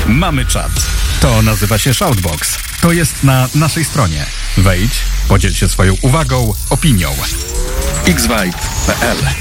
Mamy czat. To nazywa się Shoutbox. To jest na naszej stronie. Wejdź, podziel się swoją uwagą, opinią. xvibe.pl